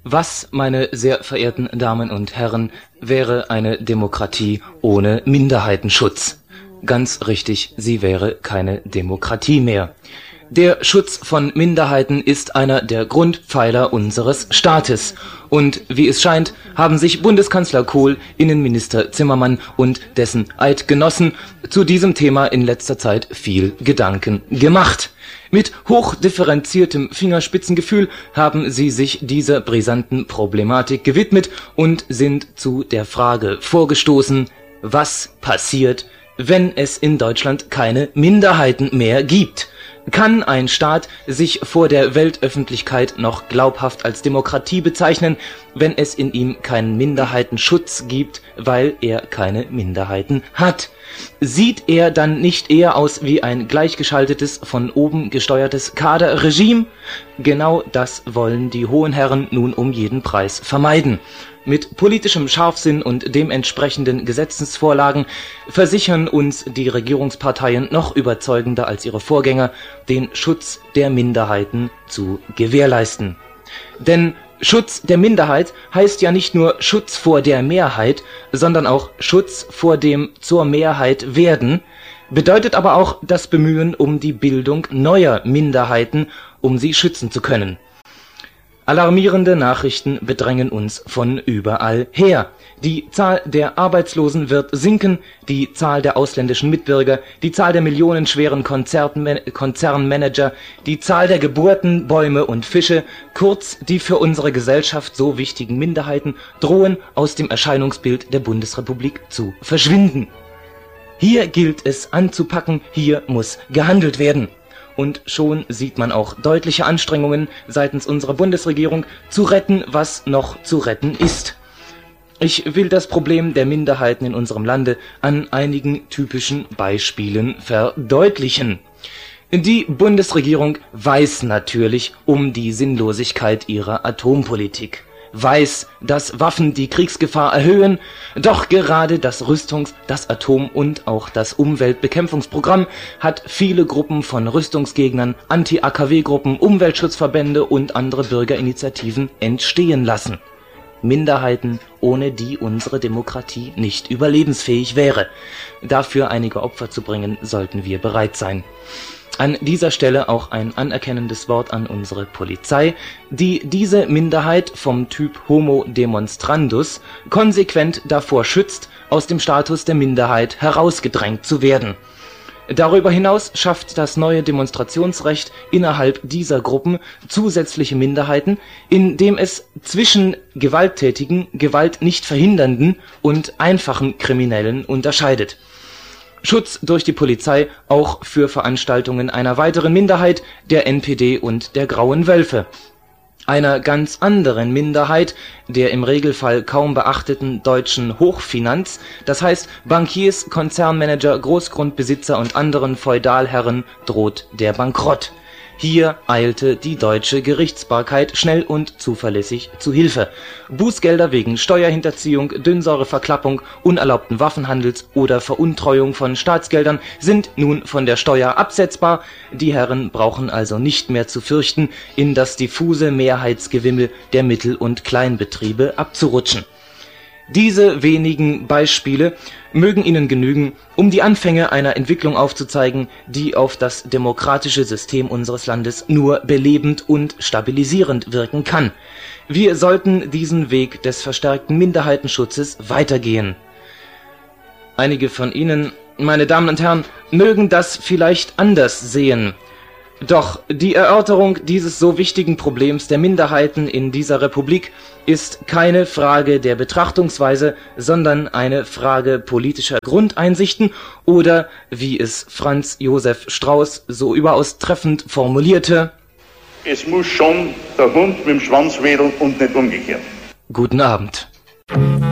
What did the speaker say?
Was, meine sehr verehrten Damen und Herren, wäre eine Demokratie ohne Minderheitenschutz? Ganz richtig, sie wäre keine Demokratie mehr. Der Schutz von Minderheiten ist einer der Grundpfeiler unseres Staates. Und wie es scheint, haben sich Bundeskanzler Kohl, Innenminister Zimmermann und dessen Eidgenossen zu diesem Thema in letzter Zeit viel Gedanken gemacht. Mit hochdifferenziertem Fingerspitzengefühl haben sie sich dieser brisanten Problematik gewidmet und sind zu der Frage vorgestoßen: Was passiert, wenn es in Deutschland keine Minderheiten mehr gibt? Kann ein Staat sich vor der Weltöffentlichkeit noch glaubhaft als Demokratie bezeichnen, wenn es in ihm keinen Minderheitenschutz gibt, weil er keine Minderheiten hat? Sieht er dann nicht eher aus wie ein gleichgeschaltetes, von oben gesteuertes Kaderregime? Genau das wollen die hohen Herren nun um jeden Preis vermeiden. Mit politischem Scharfsinn und dementsprechenden Gesetzesvorlagen versichern uns die Regierungsparteien noch überzeugender als ihre Vorgänger, den Schutz der Minderheiten zu gewährleisten. Denn Schutz der Minderheit heißt ja nicht nur Schutz vor der Mehrheit, sondern auch Schutz vor dem zur Mehrheit werden, bedeutet aber auch das Bemühen um die Bildung neuer Minderheiten, um sie schützen zu können. Alarmierende Nachrichten bedrängen uns von überall her. Die Zahl der Arbeitslosen wird sinken, die Zahl der ausländischen Mitbürger, die Zahl der millionenschweren Konzernmanager, die Zahl der Geburten, Bäume und Fische, kurz die für unsere Gesellschaft so wichtigen Minderheiten, drohen aus dem Erscheinungsbild der Bundesrepublik zu verschwinden. Hier gilt es anzupacken, hier muss gehandelt werden. Und schon sieht man auch deutliche Anstrengungen seitens unserer Bundesregierung zu retten, was noch zu retten ist. Ich will das Problem der Minderheiten in unserem Lande an einigen typischen Beispielen verdeutlichen. Die Bundesregierung weiß natürlich um die Sinnlosigkeit ihrer Atompolitik. Weiß, dass Waffen die Kriegsgefahr erhöhen, doch gerade das das Atom- und auch das Umweltbekämpfungsprogramm hat viele Gruppen von Rüstungsgegnern, Anti-AKW-Gruppen, Umweltschutzverbände und andere Bürgerinitiativen entstehen lassen. Minderheiten, ohne die unsere Demokratie nicht überlebensfähig wäre. Dafür einige Opfer zu bringen, sollten wir bereit sein. An dieser Stelle auch ein anerkennendes Wort an unsere Polizei, die diese Minderheit vom Typ Homo demonstrandus konsequent davor schützt, aus dem Status der Minderheit herausgedrängt zu werden. Darüber hinaus schafft das neue Demonstrationsrecht innerhalb dieser Gruppen zusätzliche Minderheiten, indem es zwischen gewalttätigen, Gewalt nicht verhindernden und einfachen Kriminellen unterscheidet. Schutz durch die Polizei auch für Veranstaltungen einer weiteren Minderheit, der NPD und der Grauen Wölfe. Einer ganz anderen Minderheit, der im Regelfall kaum beachteten deutschen Hochfinanz, das heißt Bankiers, Konzernmanager, Großgrundbesitzer und anderen Feudalherren, droht der Bankrott. Hier eilte die deutsche Gerichtsbarkeit schnell und zuverlässig zu Hilfe. Bußgelder wegen Steuerhinterziehung, Dünnsäureverklappung, unerlaubten Waffenhandels oder Veruntreuung von Staatsgeldern sind nun von der Steuer absetzbar. Die Herren brauchen also nicht mehr zu fürchten, in das diffuse Mehrheitsgewimmel der Mittel- und Kleinbetriebe abzurutschen. Diese wenigen Beispiele mögen Ihnen genügen, um die Anfänge einer Entwicklung aufzuzeigen, die auf das demokratische System unseres Landes nur belebend und stabilisierend wirken kann. Wir sollten diesen Weg des verstärkten Minderheitenschutzes weitergehen. Einige von Ihnen, meine Damen und Herren, mögen das vielleicht anders sehen. Doch die Erörterung dieses so wichtigen Problems der Minderheiten in dieser Republik ist keine Frage der Betrachtungsweise, sondern eine Frage politischer Grundeinsichten oder, wie es Franz Josef Strauß so überaus treffend formulierte: Es muss schon der Hund mit dem Schwanz wedeln und nicht umgekehrt. Guten Abend.